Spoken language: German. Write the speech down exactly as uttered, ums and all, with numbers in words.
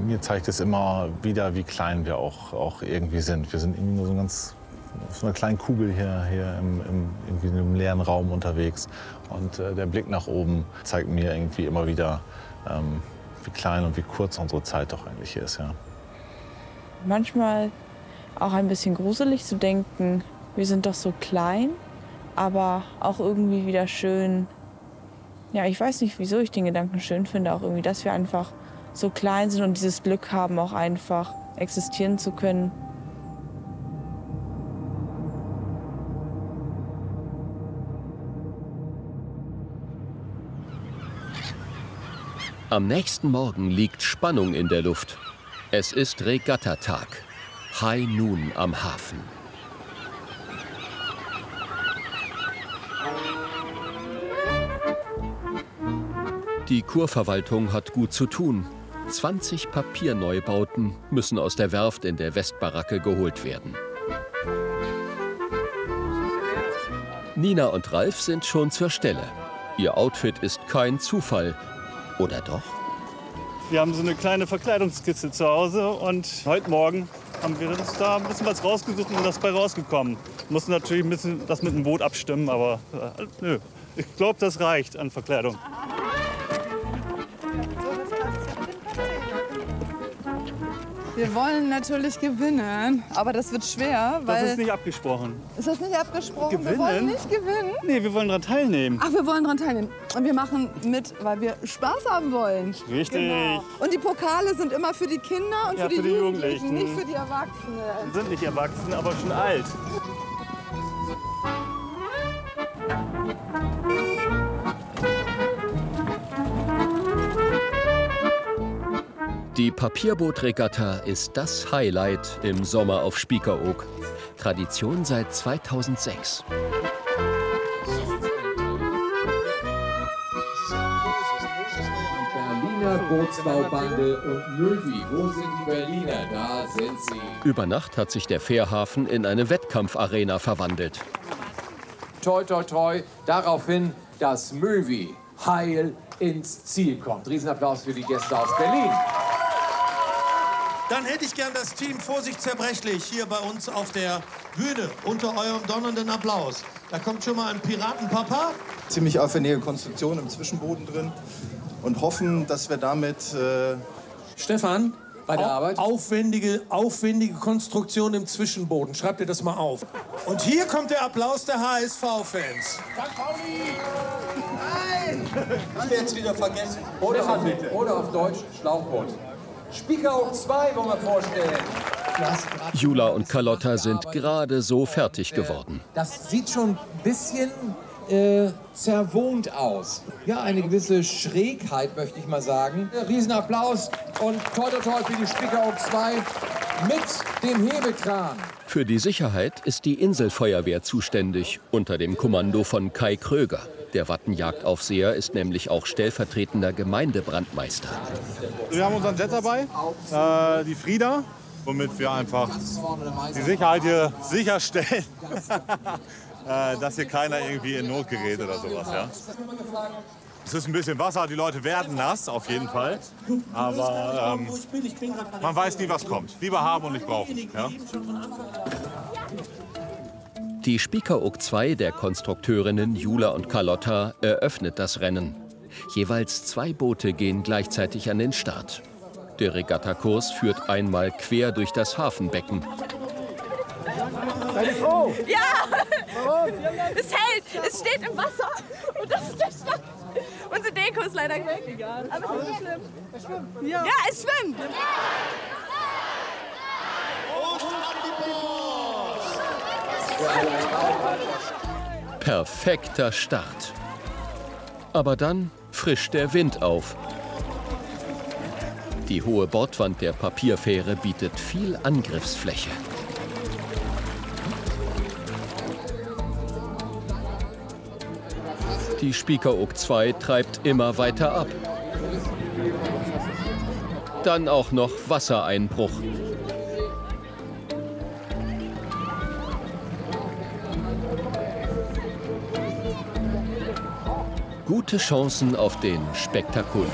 Mir zeigt es immer wieder, wie klein wir auch, auch irgendwie sind. Wir sind irgendwie nur so, ganz, so eine kleine Kugel hier, hier im, im, irgendwie in einem leeren Raum unterwegs. Und äh, der Blick nach oben zeigt mir irgendwie immer wieder, ähm, wie klein und wie kurz unsere Zeit doch eigentlich ist. Ja. Manchmal auch ein bisschen gruselig zu denken, wir sind doch so klein, aber auch irgendwie wieder schön. Ja, ich weiß nicht, wieso ich den Gedanken schön finde, auch irgendwie, dass wir einfach so klein sind und dieses Glück haben, auch einfach existieren zu können. Am nächsten Morgen liegt Spannung in der Luft. Es ist Regattatag. High Noon am Hafen. Die Kurverwaltung hat gut zu tun. zwanzig Papierneubauten müssen aus der Werft in der Westbaracke geholt werden. Nina und Ralf sind schon zur Stelle. Ihr Outfit ist kein Zufall. Oder doch? Wir haben so eine kleine Verkleidungskiste zu Hause und heute Morgen haben wir uns da ein bisschen was rausgesucht und das bei rausgekommen. Wir mussten natürlich ein bisschen das mit dem Boot abstimmen, aber äh, nö. Ich glaube, das reicht an Verkleidung. Wir wollen natürlich gewinnen, aber das wird schwer, weil... Das ist nicht abgesprochen. Ist das nicht abgesprochen? Gewinnen? Wir wollen nicht gewinnen? Nee, wir wollen daran teilnehmen. Ach, wir wollen daran teilnehmen. Und wir machen mit, weil wir Spaß haben wollen. Richtig. Genau. Und die Pokale sind immer für die Kinder und ja, für, die für die Jugendlichen, Jugendlichen, nicht für die Erwachsenen. Wir sind nicht erwachsen, aber schon alt. Die Papierbootregatta ist das Highlight im Sommer auf Spiekeroog. Tradition seit zweitausendsechs. Berliner Bootsbaubande und Möwi. Wo sind die Berliner? Da sind sie. Über Nacht hat sich der Fährhafen in eine Wettkampfarena verwandelt. Toi, toi, toi. Daraufhin, dass Möwi heil ins Ziel kommt. Riesenapplaus für die Gäste aus Berlin. Dann hätte ich gern das Team Vorsicht zerbrechlich hier bei uns auf der Bühne unter eurem donnernden Applaus. Da kommt schon mal ein Piratenpapa. Ziemlich aufwendige Konstruktion im Zwischenboden drin und hoffen, dass wir damit... Äh Stefan, bei der Arbeit? Aufwendige, aufwendige Konstruktion im Zwischenboden. Schreibt ihr das mal auf. Und hier kommt der Applaus der H S V-Fans. Sankt Pauli! Nein! Ich werde es wieder vergessen. Oder auf, oder auf Deutsch Schlauchboot. Spiekeroog zwei wollen wir vorstellen. Jula und Carlotta sind gerade so fertig geworden. Das sieht schon ein bisschen äh, zerwohnt aus. Ja, eine gewisse Schrägheit, möchte ich mal sagen. Riesenapplaus und toi toi toi für die Spiekeroog zwei mit dem Hebekran. Für die Sicherheit ist die Inselfeuerwehr zuständig, unter dem Kommando von Kai Kröger. Der Wattenjagdaufseher ist nämlich auch stellvertretender Gemeindebrandmeister. Wir haben unseren Jet dabei, äh, die Frieda, womit wir einfach die Sicherheit hier sicherstellen, äh, dass hier keiner irgendwie in Not gerät oder sowas. Ja. Es ist ein bisschen Wasser, die Leute werden nass, auf jeden Fall. Aber ähm, man weiß nie, was kommt. Lieber haben und nicht brauchen. Ja. Die Spiekeroog zwei der Konstrukteurinnen Jula und Carlotta eröffnet das Rennen. Jeweils zwei Boote gehen gleichzeitig an den Start. Der Regattakurs führt einmal quer durch das Hafenbecken. Ja! Es hält! Es steht im Wasser! Und das ist der Stand. Unsere Deko ist leider weg. Aber es ist nicht schlimm. Es schwimmt. Ja, ja, es schwimmt! Perfekter Start. Aber dann frischt der Wind auf. Die hohe Bordwand der Papierfähre bietet viel Angriffsfläche. Die Spiekeroog zwei treibt immer weiter ab. Dann auch noch Wassereinbruch. Gute Chancen auf den spektakulären